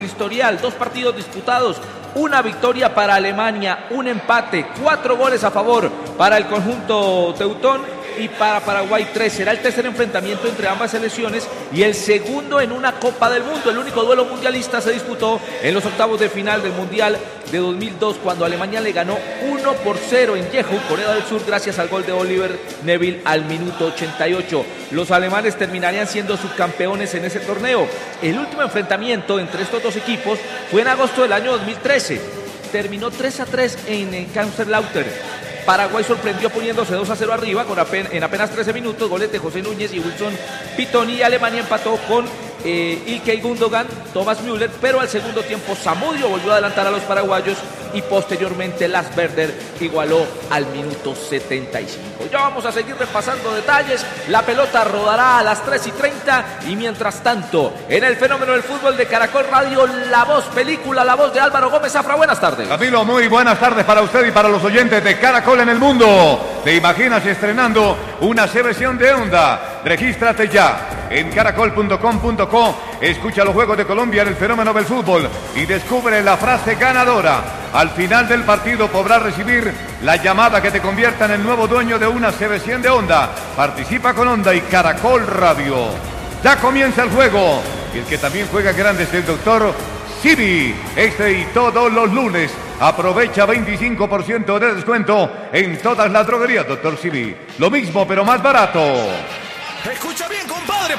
Historial, 2 partidos disputados, una victoria para Alemania, un empate, 4 goles a favor para el conjunto teutón y para Paraguay 3. Será el tercer enfrentamiento entre ambas selecciones y el segundo en una Copa del Mundo. El único duelo mundialista se disputó en los octavos de final del Mundial de 2002 cuando Alemania le ganó 1-0 en Jeju, Corea del Sur, gracias al gol de Oliver Neville al minuto 88. Los alemanes terminarían siendo subcampeones en ese torneo. El último enfrentamiento entre estos dos equipos fue en agosto del año 2013. Terminó 3-3 en Kaiserslautern. Paraguay sorprendió poniéndose 2-0 arriba en apenas 13 minutos, goles de José Núñez y Wilson Pitoni, y Alemania empató con Ilkay Gundogan, Thomas Müller, pero al segundo tiempo Zamudio volvió a adelantar a los paraguayos y posteriormente Lars Werder igualó al minuto 75. Ya vamos a seguir repasando detalles, la pelota rodará a las 3:30 y mientras tanto, en el fenómeno del fútbol de Caracol Radio, la voz película, la voz de Álvaro Gómez Zafra. Buenas tardes. Camilo, muy buenas tardes para usted y para los oyentes de Caracol en el mundo. ¿Te imaginas estrenando una versión de Onda? Regístrate ya en caracol.com.co, escucha los Juegos de Colombia en el fenómeno del fútbol y descubre la frase ganadora. Al final del partido podrás recibir la llamada que te convierta en el nuevo dueño de una CB100 de Onda. Participa con Onda y Caracol Radio. Ya comienza el juego. Y el que también juega grande es el doctor Sibi. Este y todos los lunes. Aprovecha 25% de descuento en todas las droguerías, doctor Sibi. Lo mismo, pero más barato. Escucha bien, compadre.